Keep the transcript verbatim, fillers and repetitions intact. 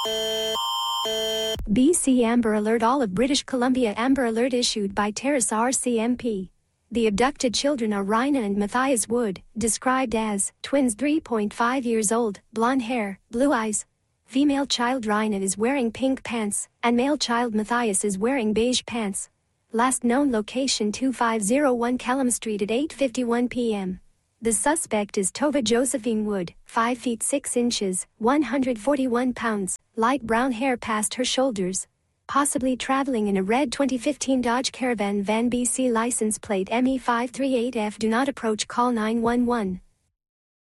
B C Amber Alert. All of British Columbia. Amber Alert issued by Terrace R C M P. The abducted children are Rhina and Matthias Wood, described as twins three point five years old, blonde hair, blue eyes. Female child Rhina is wearing pink pants, and male child Matthias is wearing beige pants. Last known location two five zero one Callum Street at eight fifty-one p m The suspect is Tova Josephine Wood, five feet six inches, one hundred forty-one pounds, light brown hair past her shoulders. Possibly traveling in a red twenty fifteen Dodge Caravan van. B C license plate M E five three eight F. Do not approach. Call nine one one.